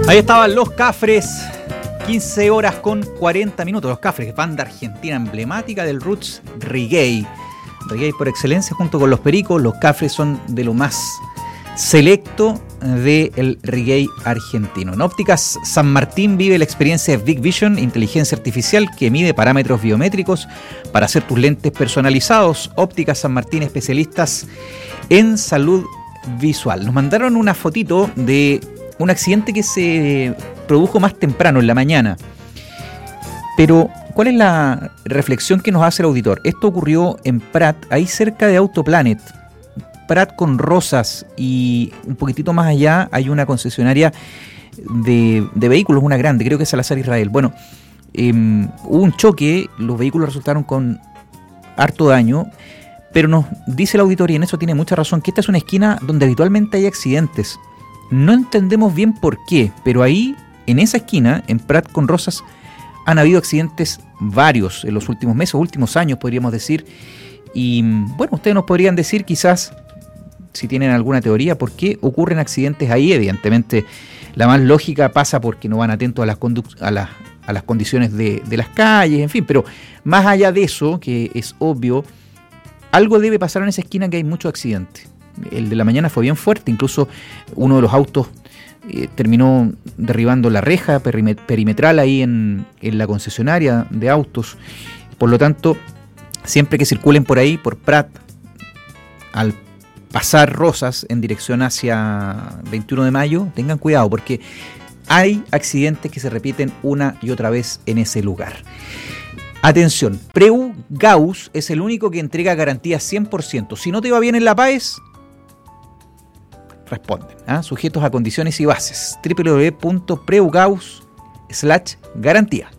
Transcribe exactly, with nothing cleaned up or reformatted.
Ahí estaban Los Cafres, quince horas con cuarenta minutos. Los Cafres, banda argentina emblemática del roots reggae. Reggae por excelencia junto con los Pericos. Los Cafres son de lo más selecto del reggae argentino. En Ópticas San Martín vive la experiencia de Big Vision, inteligencia artificial que mide parámetros biométricos para hacer tus lentes personalizados. Ópticas San Martín, especialistas en salud visual. Nos mandaron una fotito de un accidente que se produjo más temprano, en la mañana. Pero, ¿cuál es la reflexión que nos hace el auditor? Esto ocurrió en Prat, ahí cerca de Autoplanet. Prat con Rosas, y un poquitito más allá hay una concesionaria de, de vehículos, una grande, creo que es Salazar Israel. Bueno, eh, hubo un choque, los vehículos resultaron con harto daño, pero nos dice el auditor, y en eso tiene mucha razón, que esta es una esquina donde habitualmente hay accidentes. No entendemos bien por qué, pero ahí, en esa esquina, en Prat con Rosas, han habido accidentes varios en los últimos meses, últimos años, podríamos decir. Y bueno, ustedes nos podrían decir quizás, si tienen alguna teoría, por qué ocurren accidentes ahí. Evidentemente, la más lógica pasa porque no van atentos a las, conduc- a las, a las condiciones de, de las calles, en fin. Pero más allá de eso, que es obvio, algo debe pasar en esa esquina, que hay muchos accidentes. El de la mañana fue bien fuerte, incluso uno de los autos eh, terminó derribando la reja perimetral ahí en, en la concesionaria de autos. Por lo tanto, siempre que circulen por ahí, por Prat, al pasar Rosas en dirección hacia veintiuno de mayo, tengan cuidado porque hay accidentes que se repiten una y otra vez en ese lugar. Atención, Preu Gauss es el único que entrega garantía cien por ciento. Si no te va bien en La Páez, responden, ¿eh? Sujetos a condiciones y bases. doble u doble u doble u punto preu gauss slash garantía.